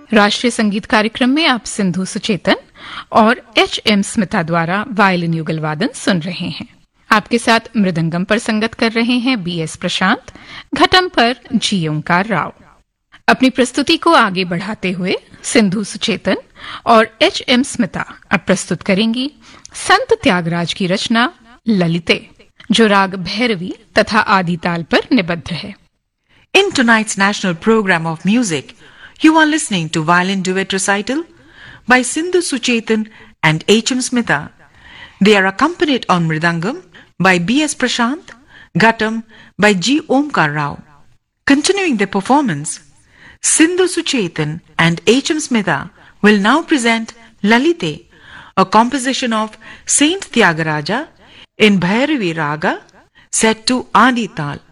राष्ट्रीय संगीत कार्यक्रम में आप सिंधु सुचेतन और एच.एम. स्मिता द्वारा वायलिन युगल वादन सुन रहे हैं। आपके साथ मृदंगम पर संगत कर रहे हैं बी.एस. प्रशांत, घटम पर जी. ओंकार राव। अपनी प्रस्तुति को आगे बढ़ाते हुए सिंधु सुचेतन और एच.एम. स्मिता अब प्रस्तुत करेंगी संत त्यागराज की रचना ललिते, जो राग भैरवी तथा आदि ताल पर निबद्ध है। In tonight's national program of music, you are listening to violin duet recital by Sindhu Suchetan and H.M. Smita. They are accompanied on mridangam by B.S. Prashant, ghatam by G. Omkar Rao. Continuing their performance, Sindhu Suchetan and H.M. Smita will now present Lalite, a composition of Saint Tyagaraja in Bhairavi Raga set to Adi Tal.